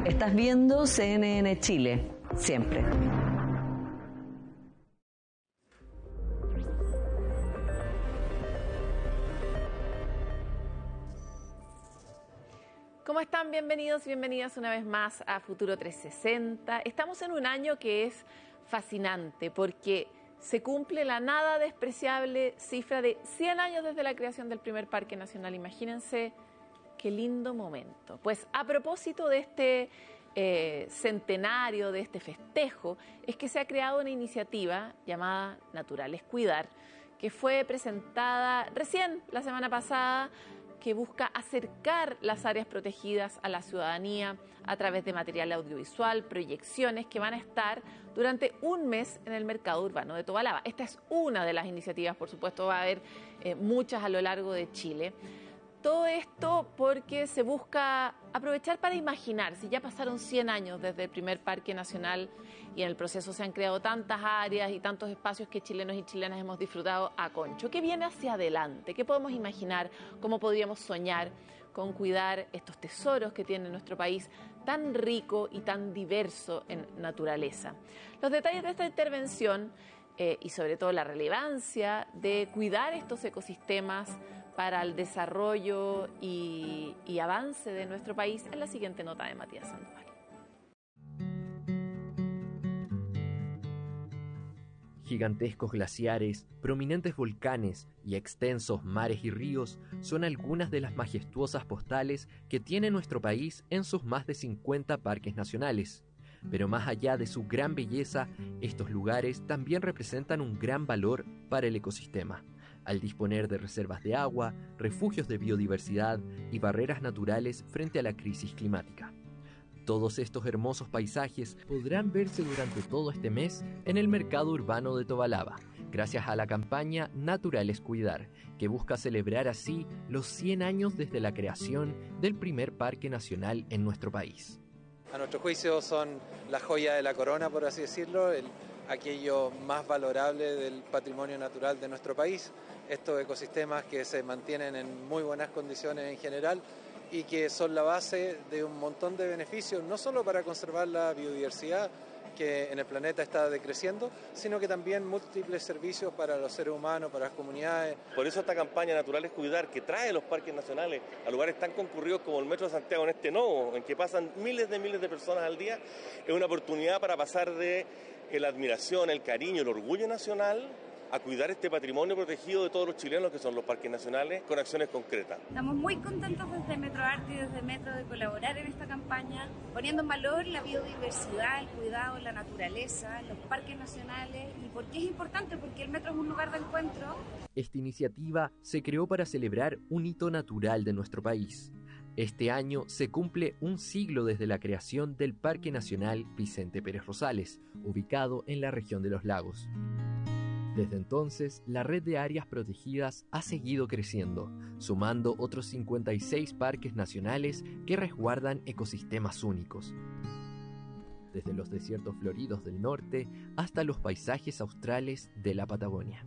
Estás viendo CNN Chile, siempre. ¿Cómo están? Bienvenidos y bienvenidas una vez más a Futuro 360. Estamos en un año que es fascinante porque se cumple la nada despreciable cifra de 100 años desde la creación del primer Parque Nacional. Imagínense qué lindo momento. Pues a propósito de este centenario, de este festejo, es que se ha creado una iniciativa llamada Naturales Cuidar, que fue presentada recién la semana pasada, que busca acercar las áreas protegidas a la ciudadanía a través de material audiovisual, proyecciones que van a estar durante un mes en el mercado urbano de Tobalaba. Esta es una de las iniciativas, por supuesto, va a haber muchas a lo largo de Chile. Todo esto porque se busca aprovechar para imaginar, si ya pasaron 100 años desde el primer Parque Nacional y en el proceso se han creado tantas áreas y tantos espacios que chilenos y chilenas hemos disfrutado a concho. ¿Qué viene hacia adelante? ¿Qué podemos imaginar? ¿Cómo podríamos soñar con cuidar estos tesoros que tiene nuestro país tan rico y tan diverso en naturaleza? Los detalles de esta intervención y sobre todo la relevancia de cuidar estos ecosistemas para el desarrollo y avance de nuestro país en la siguiente nota de Matías Sandoval. Gigantescos glaciares, prominentes volcanes y extensos mares y ríos son algunas de las majestuosas postales que tiene nuestro país en sus más de 50 parques nacionales. Pero más allá de su gran belleza, estos lugares también representan un gran valor para el ecosistema, al disponer de reservas de agua, refugios de biodiversidad y barreras naturales frente a la crisis climática. Todos estos hermosos paisajes podrán verse durante todo este mes en el mercado urbano de Tobalaba, gracias a la campaña Naturales Cuidar, que busca celebrar así los 100 años desde la creación del primer parque nacional en nuestro país. A nuestro juicio son la joya de la corona, por así decirlo, aquello más valorable del patrimonio natural de nuestro país. Estos ecosistemas que se mantienen en muy buenas condiciones en general y que son la base de un montón de beneficios, no solo para conservar la biodiversidad que en el planeta está decreciendo, sino que también múltiples servicios para los seres humanos, para las comunidades. Por eso esta campaña Naturales Cuidar, que trae los parques nacionales a lugares tan concurridos como el Metro de Santiago en este nodo, en que pasan miles de personas al día, es una oportunidad para pasar de la admiración, el cariño, el orgullo nacional a cuidar este patrimonio protegido de todos los chilenos que son los parques nacionales con acciones concretas. Estamos muy contentos desde Metro Arte y desde Metro de colaborar en esta campaña, poniendo en valor la biodiversidad, el cuidado de la naturaleza, los parques nacionales. ¿Y por qué es importante? Porque el Metro es un lugar de encuentro. Esta iniciativa se creó para celebrar un hito natural de nuestro país. Este año se cumple un siglo desde la creación del Parque Nacional Vicente Pérez Rosales, ubicado en la región de los Lagos. Desde entonces, la red de áreas protegidas ha seguido creciendo, sumando otros 56 parques nacionales que resguardan ecosistemas únicos. Desde los desiertos floridos del norte hasta los paisajes australes de la Patagonia.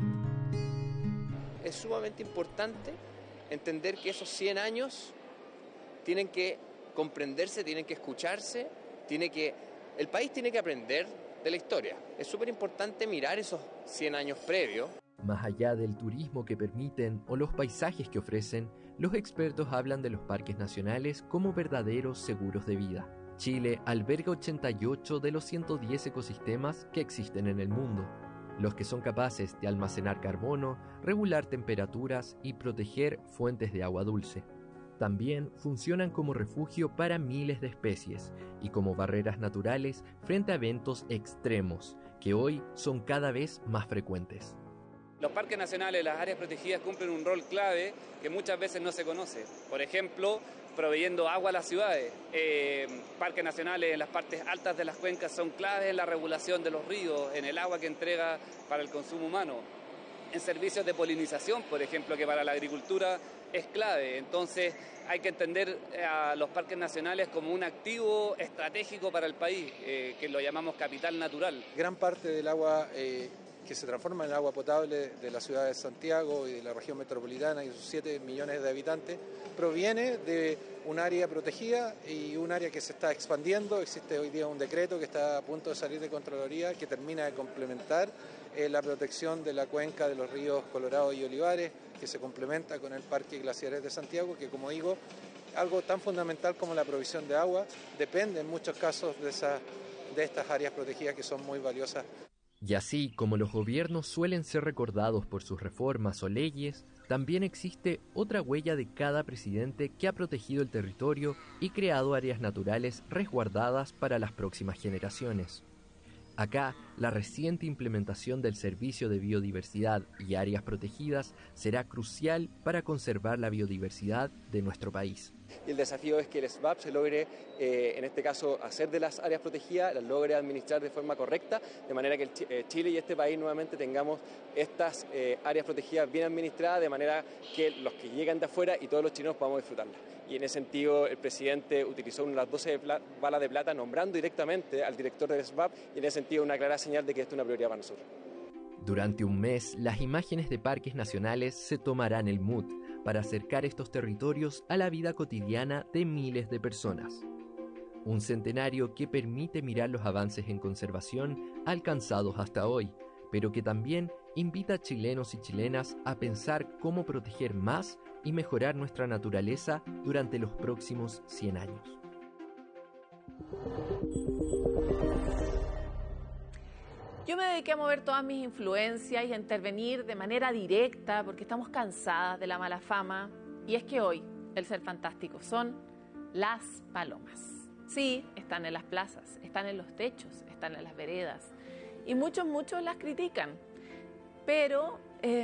Es sumamente importante entender que esos 100 años tienen que comprenderse, tienen que escucharse, el país tiene que aprender de la historia. Es súper importante mirar esos 100 años previos. Más allá del turismo que permiten o los paisajes que ofrecen, los expertos hablan de los parques nacionales como verdaderos seguros de vida. Chile alberga 88 de los 110 ecosistemas que existen en el mundo, los que son capaces de almacenar carbono, regular temperaturas y proteger fuentes de agua dulce. También funcionan como refugio para miles de especies y como barreras naturales frente a eventos extremos, que hoy son cada vez más frecuentes. Los parques nacionales, las áreas protegidas cumplen un rol clave que muchas veces no se conoce. Por ejemplo, proveyendo agua a las ciudades. Parques nacionales en las partes altas de las cuencas son claves en la regulación de los ríos, en el agua que entrega para el consumo humano. En servicios de polinización, por ejemplo, que para la agricultura es clave. Entonces hay que entender a los parques nacionales como un activo estratégico para el país, que lo llamamos capital natural. Gran parte del agua que se transforma en agua potable de la ciudad de Santiago y de la región metropolitana y sus 7 millones de habitantes, proviene de un área protegida y un área que se está expandiendo. Existe hoy día un decreto que está a punto de salir de Contraloría que termina de complementar la protección de la cuenca de los ríos Colorado y Olivares, que se complementa con el Parque Glaciares de Santiago, que, como digo, algo tan fundamental como la provisión de agua depende en muchos casos de estas áreas protegidas que son muy valiosas. Y así como los gobiernos suelen ser recordados por sus reformas o leyes, también existe otra huella de cada presidente que ha protegido el territorio y creado áreas naturales resguardadas para las próximas generaciones. Acá, la reciente implementación del Servicio de Biodiversidad y Áreas Protegidas será crucial para conservar la biodiversidad de nuestro país. Y el desafío es que el SBAP se logre, en este caso, hacer de las áreas protegidas, las logre administrar de forma correcta, de manera que Chile y este país nuevamente tengamos estas áreas protegidas bien administradas, de manera que los que llegan de afuera y todos los chilenos podamos disfrutarlas. Y en ese sentido, el presidente utilizó una de las 12 balas de plata nombrando directamente al director del SBAP, y en ese sentido una clara señal de que esto es una prioridad para nosotros. Durante un mes, las imágenes de parques nacionales se tomarán el mood para acercar estos territorios a la vida cotidiana de miles de personas. Un centenario que permite mirar los avances en conservación alcanzados hasta hoy, pero que también invita a chilenos y chilenas a pensar cómo proteger más y mejorar nuestra naturaleza durante los próximos 100 años. Yo me dediqué a mover todas mis influencias y a intervenir de manera directa porque estamos cansadas de la mala fama. Y es que hoy el ser fantástico son las palomas. Sí, están en las plazas, están en los techos, están en las veredas. Y muchos las critican. Pero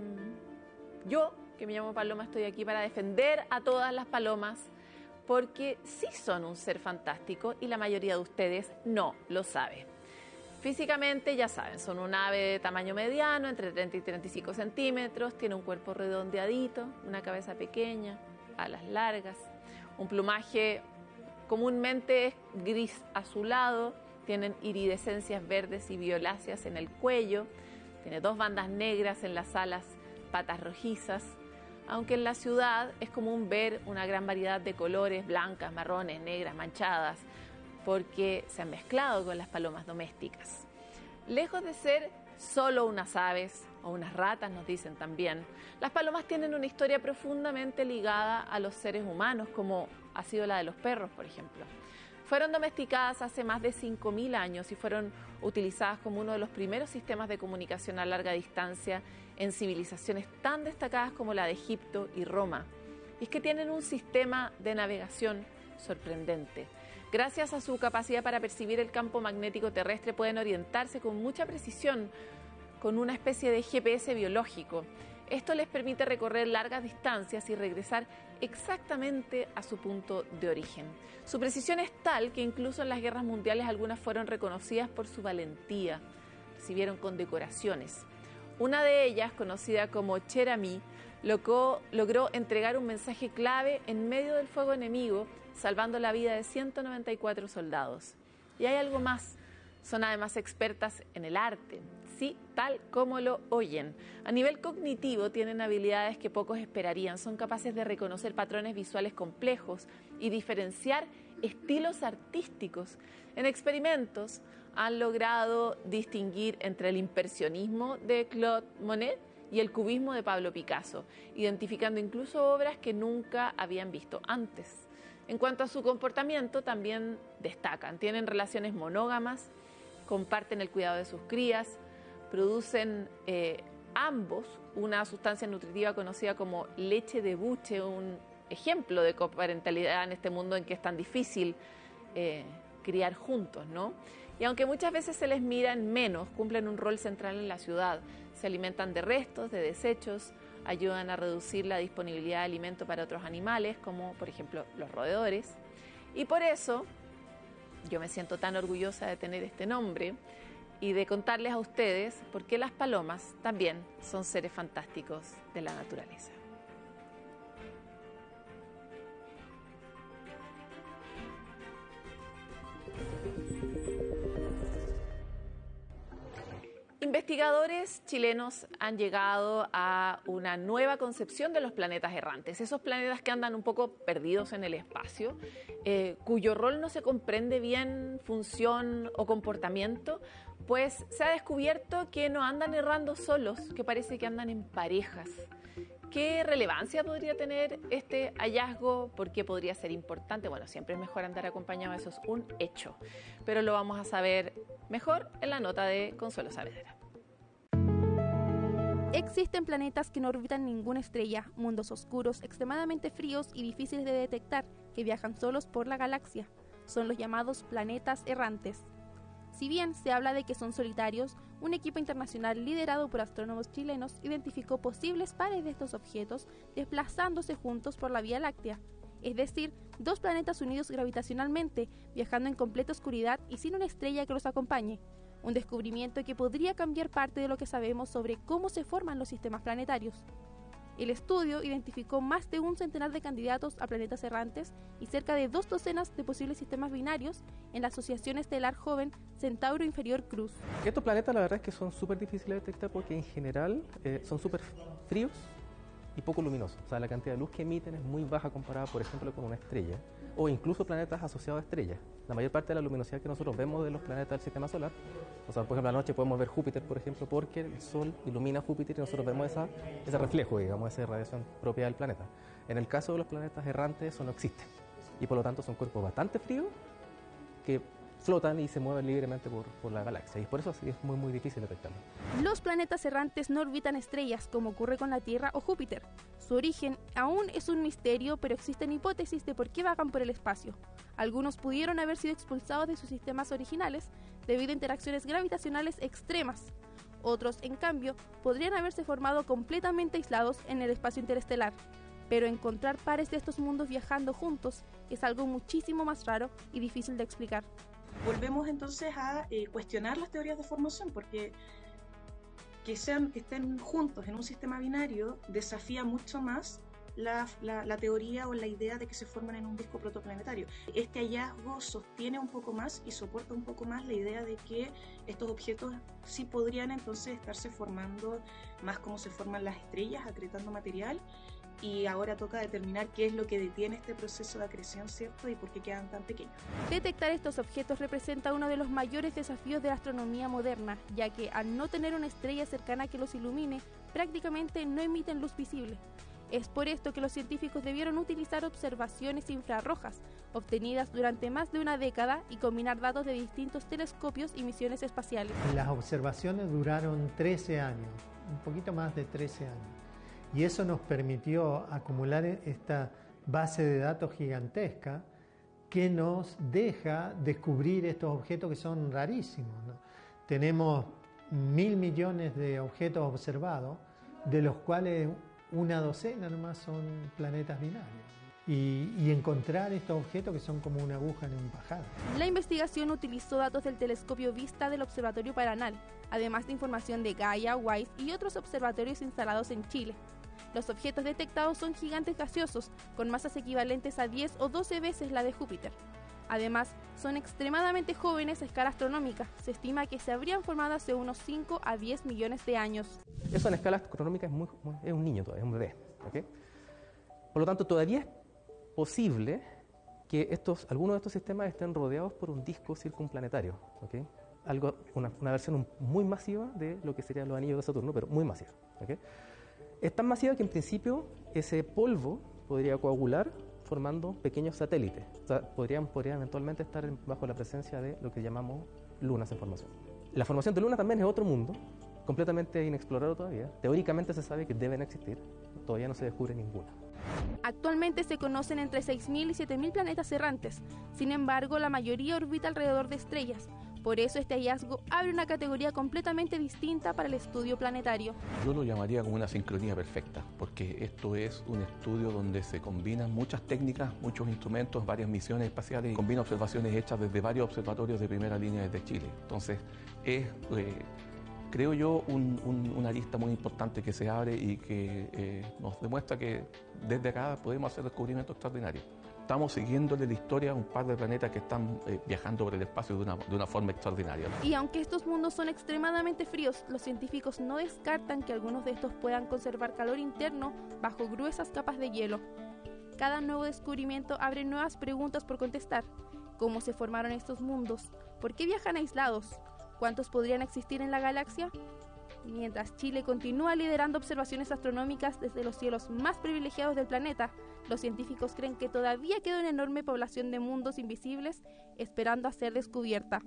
yo, que me llamo Paloma, estoy aquí para defender a todas las palomas porque sí son un ser fantástico y la mayoría de ustedes no lo sabe. Físicamente, ya saben, son un ave de tamaño mediano, entre 30 y 35 centímetros, tiene un cuerpo redondeadito, una cabeza pequeña, alas largas, un plumaje comúnmente es gris azulado, tienen iridescencias verdes y violáceas en el cuello, tiene 2 bandas negras en las alas, patas rojizas, aunque en la ciudad es común ver una gran variedad de colores, blancas, marrones, negras, manchadas, porque se han mezclado con las palomas domésticas. Lejos de ser solo unas aves o unas ratas, nos dicen también, las palomas tienen una historia profundamente ligada a los seres humanos, como ha sido la de los perros, por ejemplo. Fueron domesticadas hace más de 5.000 años y fueron utilizadas como uno de los primeros sistemas de comunicación a larga distancia en civilizaciones tan destacadas como la de Egipto y Roma. Y es que tienen un sistema de navegación sorprendente. Gracias a su capacidad para percibir el campo magnético terrestre, pueden orientarse con mucha precisión con una especie de GPS biológico. Esto les permite recorrer largas distancias y regresar exactamente a su punto de origen. Su precisión es tal que incluso en las guerras mundiales algunas fueron reconocidas por su valentía. Recibieron condecoraciones. Una de ellas, conocida como Cherami, logró entregar un mensaje clave en medio del fuego enemigo, salvando la vida de 194 soldados. Y hay algo más, son además expertas en el arte, sí, tal como lo oyen. A nivel cognitivo tienen habilidades que pocos esperarían, son capaces de reconocer patrones visuales complejos y diferenciar estilos artísticos. En experimentos han logrado distinguir entre el impresionismo de Claude Monet y el cubismo de Pablo Picasso, identificando incluso obras que nunca habían visto antes. En cuanto a su comportamiento, también destacan. Tienen relaciones monógamas, comparten el cuidado de sus crías, producen ambos una sustancia nutritiva conocida como leche de buche, un ejemplo de coparentalidad en este mundo en que es tan difícil criar juntos, ¿no? Y aunque muchas veces se les mira en menos, cumplen un rol central en la ciudad. Se alimentan de restos, de desechos, ayudan a reducir la disponibilidad de alimento para otros animales, como por ejemplo los roedores. Y por eso yo me siento tan orgullosa de tener este nombre y de contarles a ustedes por qué las palomas también son seres fantásticos de la naturaleza. Investigadores chilenos han llegado a una nueva concepción de los planetas errantes, esos planetas que andan un poco perdidos en el espacio, cuyo rol no se comprende bien, función o comportamiento, pues se ha descubierto que no andan errando solos, que parece que andan en parejas. ¿Qué relevancia podría tener este hallazgo? ¿Por qué podría ser importante? Bueno, siempre es mejor andar acompañado, eso es un hecho, pero lo vamos a saber mejor en la nota de Consuelo Saavedra. Existen planetas que no orbitan ninguna estrella, mundos oscuros, extremadamente fríos y difíciles de detectar, que viajan solos por la galaxia. Son los llamados planetas errantes. Si bien se habla de que son solitarios, un equipo internacional liderado por astrónomos chilenos identificó posibles pares de estos objetos desplazándose juntos por la Vía Láctea, es decir, dos planetas unidos gravitacionalmente, viajando en completa oscuridad y sin una estrella que los acompañe. Un descubrimiento que podría cambiar parte de lo que sabemos sobre cómo se forman los sistemas planetarios. El estudio identificó más de un centenar de candidatos a planetas errantes y cerca de 2 docenas de posibles sistemas binarios en la Asociación Estelar Joven Centauro Inferior Cruz. Estos planetas la verdad es que son súper difíciles de detectar porque en general son súper fríos y poco luminosos. O sea, la cantidad de luz que emiten es muy baja comparada, por ejemplo, con una estrella o incluso planetas asociados a estrellas. La mayor parte de la luminosidad que nosotros vemos de los planetas del sistema solar, o sea, por ejemplo, a la noche podemos ver Júpiter, por ejemplo, porque el Sol ilumina Júpiter y nosotros vemos ese reflejo, digamos, esa radiación propia del planeta. En el caso de los planetas errantes, eso no existe. Y por lo tanto son cuerpos bastante fríos que flotan y se mueven libremente por la galaxia. Y por eso sí es muy, muy difícil detectarlos. Los planetas errantes no orbitan estrellas, como ocurre con la Tierra o Júpiter. Su origen aún es un misterio, pero existen hipótesis de por qué vagan por el espacio. Algunos pudieron haber sido expulsados de sus sistemas originales debido a interacciones gravitacionales extremas. Otros, en cambio, podrían haberse formado completamente aislados en el espacio interestelar. Pero encontrar pares de estos mundos viajando juntos es algo muchísimo más raro y difícil de explicar. Volvemos entonces a cuestionar las teorías de formación, porque que estén juntos en un sistema binario desafía mucho más la teoría o la idea de que se forman en un disco protoplanetario. Este hallazgo sostiene un poco más y soporta un poco más la idea de que estos objetos sí podrían entonces estarse formando más como se forman las estrellas, acretando material. Y ahora toca determinar qué es lo que detiene este proceso de acreción, ¿cierto? Y por qué quedan tan pequeños. Detectar estos objetos representa uno de los mayores desafíos de la astronomía moderna, ya que al no tener una estrella cercana que los ilumine, prácticamente no emiten luz visible. Es por esto que los científicos debieron utilizar observaciones infrarrojas, obtenidas durante más de una década, y combinar datos de distintos telescopios y misiones espaciales. Las observaciones duraron 13 años, un poquito más de 13 años. Y eso nos permitió acumular esta base de datos gigantesca que nos deja descubrir estos objetos que son rarísimos, ¿no? Tenemos 1.000 millones de objetos observados, de los cuales una docena nomás son planetas binarios. Y encontrar estos objetos que son como una aguja en un pajar. La investigación utilizó datos del telescopio Vista del Observatorio Paranal, además de información de Gaia, WISE y otros observatorios instalados en Chile. Los objetos detectados son gigantes gaseosos, con masas equivalentes a 10 o 12 veces la de Júpiter. Además, son extremadamente jóvenes a escala astronómica. Se estima que se habrían formado hace unos 5 a 10 millones de años. Eso en escala astronómica es un niño todavía, es un bebé, ¿okay? Por lo tanto, todavía es posible que algunos de estos sistemas estén rodeados por un disco circunplanetario, ¿okay? Una versión muy masiva de lo que serían los anillos de Saturno, pero muy masiva, ¿okay? Es tan masiva que en principio ese polvo podría coagular formando pequeños satélites. O sea, podrían eventualmente estar bajo la presencia de lo que llamamos lunas en formación. La formación de lunas también es otro mundo, completamente inexplorado todavía. Teóricamente se sabe que deben existir, todavía no se descubre ninguna. Actualmente se conocen entre 6.000 y 7.000 planetas errantes. Sin embargo, la mayoría orbita alrededor de estrellas. Por eso este hallazgo abre una categoría completamente distinta para el estudio planetario. Yo lo llamaría como una sincronía perfecta, porque esto es un estudio donde se combinan muchas técnicas, muchos instrumentos, varias misiones espaciales, y combina observaciones hechas desde varios observatorios de primera línea desde Chile. Entonces, es, creo yo, una lista muy importante que se abre y que nos demuestra que desde acá podemos hacer descubrimientos extraordinarios. estamos siguiéndole la historia a un par de planetas que están viajando por el espacio de una forma extraordinaria. Y aunque estos mundos son extremadamente fríos, los científicos no descartan que algunos de estos puedan conservar calor interno bajo gruesas capas de hielo. Cada nuevo descubrimiento abre nuevas preguntas por contestar. ¿Cómo se formaron estos mundos? ¿Por qué viajan aislados? ¿Cuántos podrían existir en la galaxia? Mientras Chile continúa liderando observaciones astronómicas desde los cielos más privilegiados del planeta, los científicos creen que todavía queda una enorme población de mundos invisibles esperando a ser descubierta.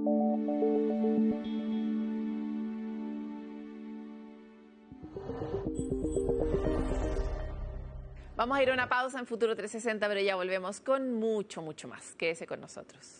Vamos a ir a una pausa en Futuro 360, pero ya volvemos con mucho, mucho más. Quédese con nosotros.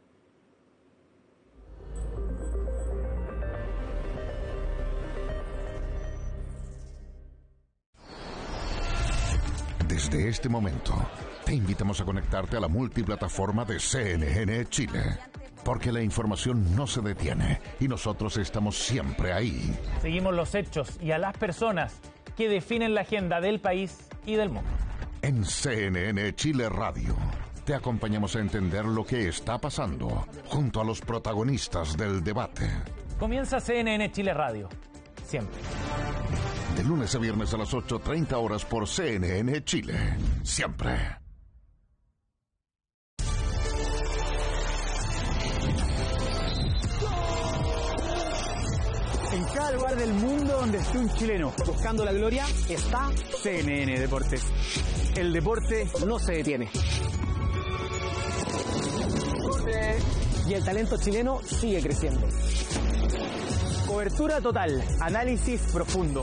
Desde este momento, te invitamos a conectarte a la multiplataforma de CNN Chile, porque la información no se detiene y nosotros estamos siempre ahí. Seguimos los hechos y a las personas que definen la agenda del país y del mundo. En CNN Chile Radio, te acompañamos a entender lo que está pasando junto a los protagonistas del debate. Comienza CNN Chile Radio, siempre. De lunes a viernes a las 8:30 horas por CNN Chile. Siempre. En cada lugar del mundo donde esté un chileno buscando la gloria, está CNN Deportes. El deporte no se detiene. Y el talento chileno sigue creciendo. Cobertura total, análisis profundo.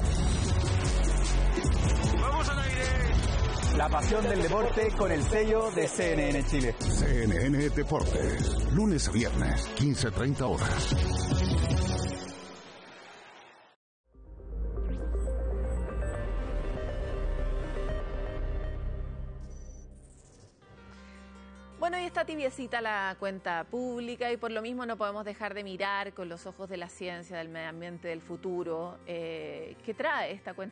¡Vamos al aire! La pasión del deporte con el sello de CNN Chile. CNN Deportes, lunes a viernes, 15:30 horas. Bueno, y está tibiecita la cuenta pública y por lo mismo no podemos dejar de mirar con los ojos de la ciencia, del medio ambiente, del futuro, que trae esta cuenta